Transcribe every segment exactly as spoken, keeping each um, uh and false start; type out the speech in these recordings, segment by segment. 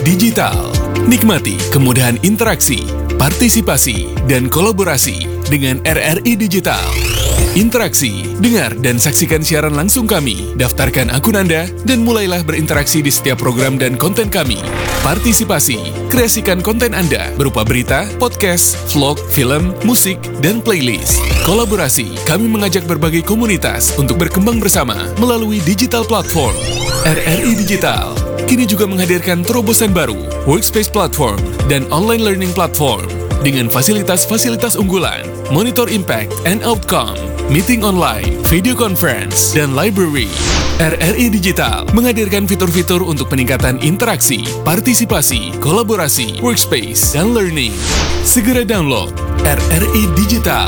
Digital. Nikmati kemudahan interaksi, partisipasi, dan kolaborasi dengan R R I Digital. Interaksi, dengar dan saksikan siaran langsung kami, daftarkan akun Anda, dan mulailah berinteraksi di setiap program dan konten kami. Partisipasi, kreasikan konten Anda berupa berita, podcast, vlog, film, musik, dan playlist. Kolaborasi, kami mengajak berbagai komunitas untuk berkembang bersama melalui digital platform. R R I Digital kini juga menghadirkan terobosan baru, workspace platform, dan online learning platform dengan fasilitas-fasilitas unggulan, monitor impact and outcome, meeting online, video conference, dan library. R R I Digital menghadirkan fitur-fitur untuk peningkatan interaksi, partisipasi, kolaborasi, workspace, dan learning. Segera download R R I Digital.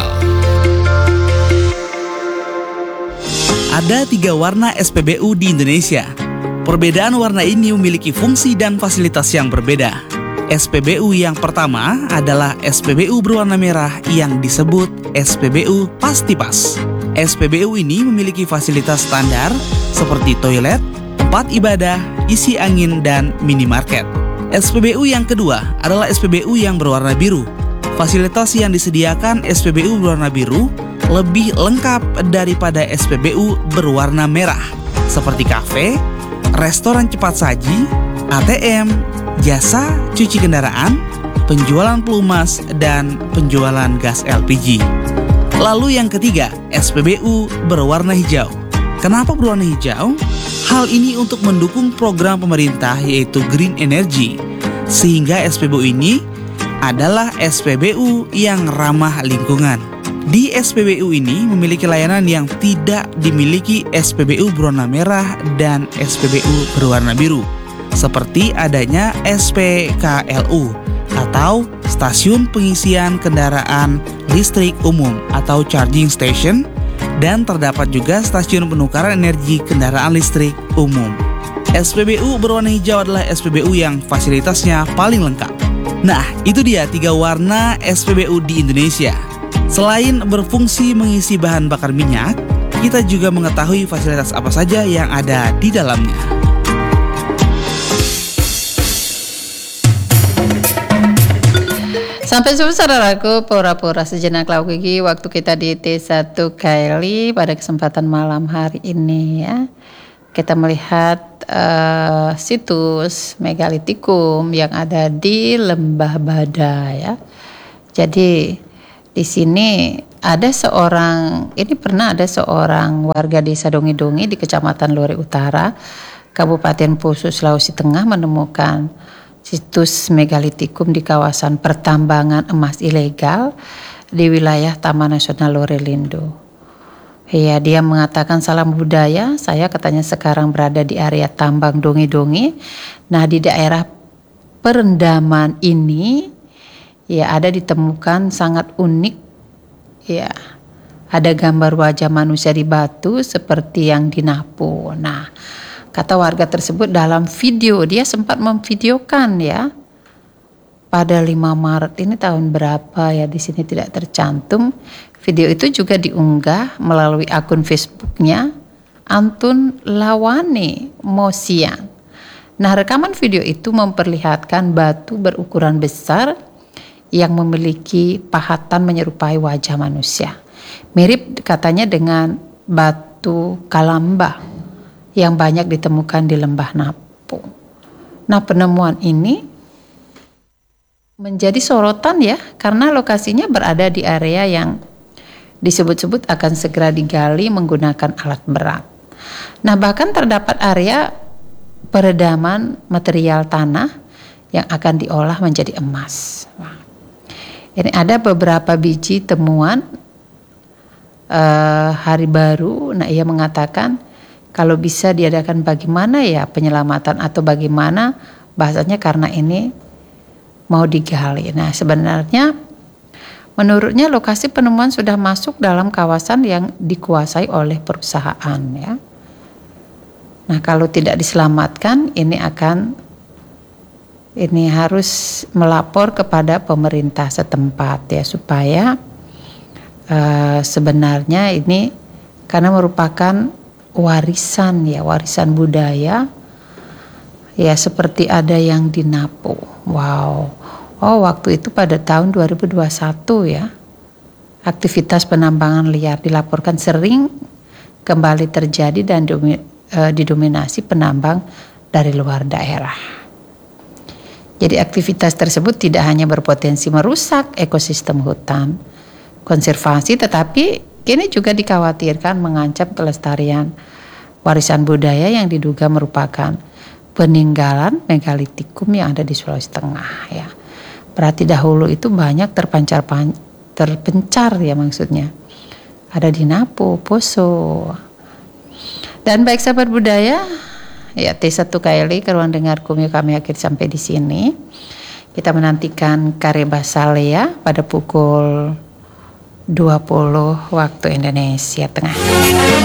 Ada tiga warna S P B U di Indonesia. Perbedaan warna ini memiliki fungsi dan fasilitas yang berbeda. S P B U yang pertama adalah S P B U berwarna merah yang disebut S P B U Pastipas. S P B U ini memiliki fasilitas standar seperti toilet, tempat ibadah, isi angin, dan minimarket. S P B U yang kedua adalah S P B U yang berwarna biru. Fasilitas yang disediakan S P B U berwarna biru lebih lengkap daripada S P B U berwarna merah, seperti kafe, restoran cepat saji, A T M, jasa cuci kendaraan, penjualan pelumas, dan penjualan gas L P G. Lalu yang ketiga, S P B U berwarna hijau. Kenapa berwarna hijau? Hal ini untuk mendukung program pemerintah yaitu Green Energy, sehingga S P B U ini adalah S P B U yang ramah lingkungan. Di S P B U ini memiliki layanan yang tidak dimiliki S P B U berwarna merah dan S P B U berwarna biru, seperti adanya S P K L U atau Stasiun Pengisian Kendaraan Listrik Umum atau Charging Station, dan terdapat juga Stasiun Penukaran Energi Kendaraan Listrik Umum. S P B U berwarna hijau adalah S P B U yang fasilitasnya paling lengkap. Nah, itu dia tiga warna S P B U di Indonesia. Selain berfungsi mengisi bahan bakar minyak, kita juga mengetahui fasilitas apa saja yang ada di dalamnya. Sampai jumpa saudaraku, pura-pura sejenak lagi waktu kita di T satu Kaili pada kesempatan malam hari ini ya. Kita melihat uh, situs megalitikum yang ada di Lembah Bada ya. Jadi di sini ada seorang, ini pernah ada seorang warga desa Dongi-Dongi di Kecamatan Lore Utara, Kabupaten Poso, Sulawesi Tengah menemukan situs megalitikum di kawasan pertambangan emas ilegal di wilayah Taman Nasional Lore Lindo. Ya, dia mengatakan salam budaya, saya katanya sekarang berada di area tambang Dongi-Dongi. Nah, di daerah perendaman ini ya ada ditemukan sangat unik ya, ada gambar wajah manusia di batu seperti yang di Napu. Nah, kata warga tersebut dalam video, dia sempat memvideokan ya pada lima Maret ini tahun berapa ya, di sini tidak tercantum. Video itu juga diunggah melalui akun Facebooknya Antun Lawane Mosian. Nah, rekaman video itu memperlihatkan batu berukuran besar yang memiliki pahatan menyerupai wajah manusia. Mirip katanya dengan batu kalamba yang banyak ditemukan di lembah Napu. Nah, penemuan ini menjadi sorotan ya, karena lokasinya berada di area yang disebut-sebut akan segera digali menggunakan alat berat. Nah, bahkan terdapat area peredaman material tanah yang akan diolah menjadi emas. Wah. Ini ada beberapa biji temuan uh, hari baru. Nah, ia mengatakan kalau bisa diadakan bagaimana ya penyelamatan atau bagaimana bahasanya, karena ini mau digali. Nah, sebenarnya menurutnya lokasi penemuan sudah masuk dalam kawasan yang dikuasai oleh perusahaan ya. Nah, kalau tidak diselamatkan ini akan ini harus melapor kepada pemerintah setempat ya, supaya uh, sebenarnya ini karena merupakan warisan ya, warisan budaya ya seperti ada yang dinapu. Wow. Oh, waktu itu pada tahun dua ribu dua puluh satu ya. Aktivitas penambangan liar dilaporkan sering kembali terjadi dan didominasi penambang dari luar daerah. Jadi aktivitas tersebut tidak hanya berpotensi merusak ekosistem hutan konservasi, tetapi kini juga dikhawatirkan mengancam kelestarian warisan budaya yang diduga merupakan peninggalan megalitikum yang ada di Sulawesi Tengah ya. Berarti dahulu itu banyak terpancar terpencar ya maksudnya. Ada di Napu, Poso. Dan baik sahabat budaya, ya T satu K L I ke ruang dengar Kumio kami akhir sampai di sini. Kita menantikan Kareba Salea pada pukul dua puluh waktu Indonesia Tengah.